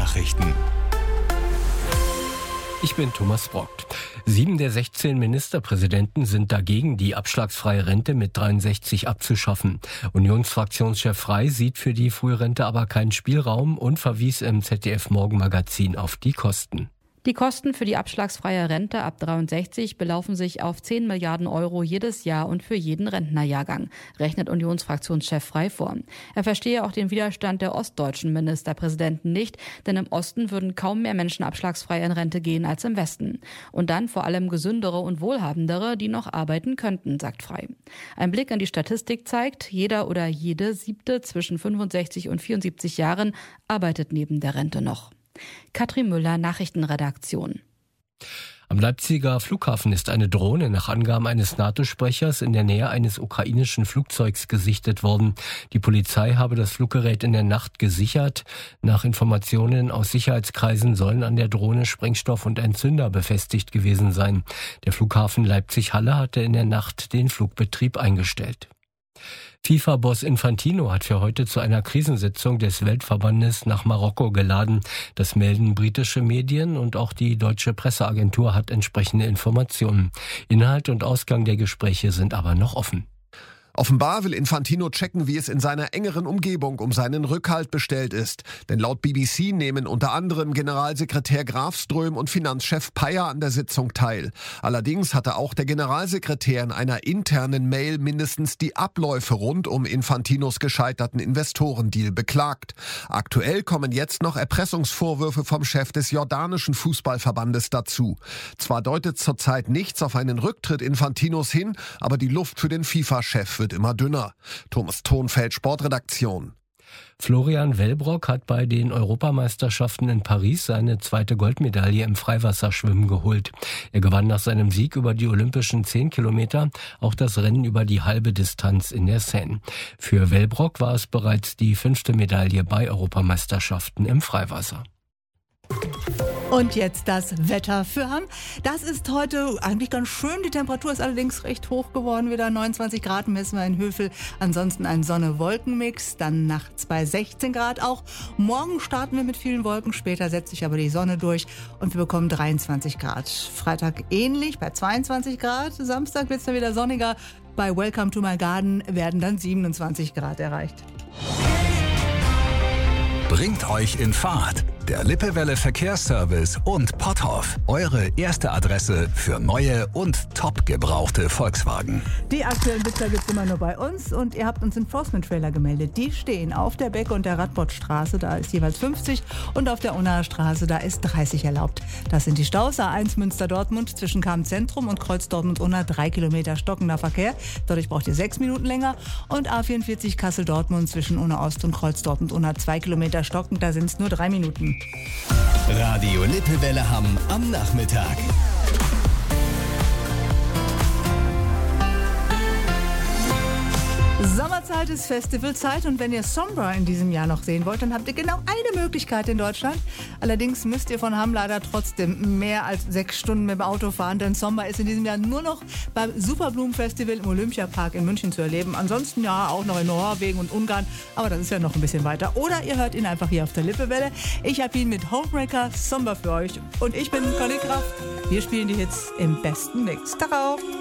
Nachrichten. Ich bin Thomas Brockt. 7 der 16 Ministerpräsidenten sind dagegen, die abschlagsfreie Rente mit 63 abzuschaffen. Unionsfraktionschef Frey sieht für die Frührente aber keinen Spielraum und verwies im ZDF-Morgenmagazin auf die Kosten. Die Kosten für die abschlagsfreie Rente ab 63 belaufen sich auf 10 Milliarden Euro jedes Jahr und für jeden Rentnerjahrgang, rechnet Unionsfraktionschef Frey vor. Er verstehe auch den Widerstand der ostdeutschen Ministerpräsidenten nicht, denn im Osten würden kaum mehr Menschen abschlagsfrei in Rente gehen als im Westen. Und dann vor allem gesündere und wohlhabendere, die noch arbeiten könnten, sagt Frey. Ein Blick in die Statistik zeigt, jeder oder jede Siebte zwischen 65 und 74 Jahren arbeitet neben der Rente noch. Katrin Müller, Nachrichtenredaktion. Am Leipziger Flughafen ist eine Drohne nach Angaben eines NATO-Sprechers in der Nähe eines ukrainischen Flugzeugs gesichtet worden. Die Polizei habe das Fluggerät in der Nacht gesichert. Nach Informationen aus Sicherheitskreisen sollen an der Drohne Sprengstoff und ein Zünder befestigt gewesen sein. Der Flughafen Leipzig-Halle hatte in der Nacht den Flugbetrieb eingestellt. FIFA-Boss Infantino hat für heute zu einer Krisensitzung des Weltverbandes nach Marokko geladen. Das melden britische Medien und auch die deutsche Presseagentur hat entsprechende Informationen. Inhalt und Ausgang der Gespräche sind aber noch offen. Offenbar will Infantino checken, wie es in seiner engeren Umgebung um seinen Rückhalt bestellt ist. Denn laut BBC nehmen unter anderem Generalsekretär Grafström und Finanzchef Payer an der Sitzung teil. Allerdings hatte auch der Generalsekretär in einer internen Mail mindestens die Abläufe rund um Infantinos gescheiterten Investorendeal beklagt. Aktuell kommen jetzt noch Erpressungsvorwürfe vom Chef des jordanischen Fußballverbandes dazu. Zwar deutet zurzeit nichts auf einen Rücktritt Infantinos hin, aber die Luft für den FIFA-Chef wird immer dünner. Thomas Thonfeld, Sportredaktion. Florian Wellbrock hat bei den Europameisterschaften in Paris seine zweite Goldmedaille im Freiwasserschwimmen geholt. Er gewann nach seinem Sieg über die olympischen 10 Kilometer auch das Rennen über die halbe Distanz in der Seine. Für Wellbrock war es bereits die 5. Medaille bei Europameisterschaften im Freiwasser. Und jetzt das Wetter für Hamm. Das ist heute eigentlich ganz schön. Die Temperatur ist allerdings recht hoch geworden. Wieder 29 Grad messen wir in Hövel. Ansonsten ein Sonne-Wolken-Mix. Dann nachts bei 16 Grad auch. Morgen starten wir mit vielen Wolken. Später setzt sich aber die Sonne durch und wir bekommen 23 Grad. Freitag ähnlich bei 22 Grad. Samstag wird es dann wieder sonniger. Bei Welcome to my Garden werden dann 27 Grad erreicht. Bringt euch in Fahrt. Der Lippewelle Verkehrsservice und Potthoff. Eure erste Adresse für neue und top gebrauchte Volkswagen. Die aktuellen Blitzer gibt es immer nur bei uns und ihr habt uns Enforcement-Trailer gemeldet. Die stehen auf der Beck- und der Radbottstraße, da ist jeweils 50 und auf der Unnaer Straße, da ist 30 erlaubt. Das sind die Staus A1 Münster-Dortmund zwischen Cham-Zentrum und Kreuz Dortmund-Unna 3 Kilometer stockender Verkehr. Dadurch braucht ihr 6 Minuten länger. Und A44 Kassel-Dortmund zwischen Unna Ost und Kreuz Dortmund-Unna 2 Kilometer stockend, da sind es nur 3 Minuten. Radio Lippewelle Hamm am Nachmittag. Sommerzeit ist Festivalzeit und wenn ihr Sombra in diesem Jahr noch sehen wollt, dann habt ihr genau eine Möglichkeit in Deutschland. Allerdings müsst ihr von Hamm leider trotzdem mehr als 6 Stunden mit dem Auto fahren, denn Sombra ist in diesem Jahr nur noch beim Superblumenfestival im Olympiapark in München zu erleben. Ansonsten ja auch noch in Norwegen und Ungarn, aber das ist ja noch ein bisschen weiter. Oder ihr hört ihn einfach hier auf der Lippewelle. Ich habe ihn mit Homebreaker Sombra für euch und ich bin Conny Kraft. Wir spielen die Hits im besten Mix. Ciao!